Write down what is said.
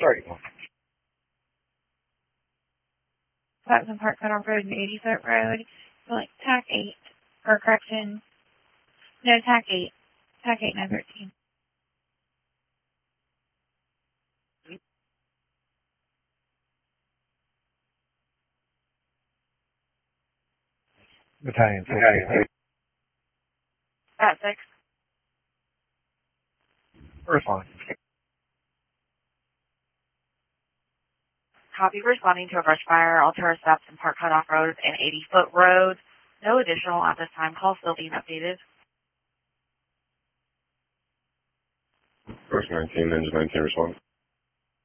31. Platinum Park Cutoff Road and 80-foot road. Like TAC 8, or correction, no, TAC 8. TAC 8, 913. Battalion 6. At 6. Respond. Copy, responding to a brush fire, Altura stops in Park Cutoff Road and 80-foot road. No additional at this time. Call still being updated. First 19, engine 19, respond.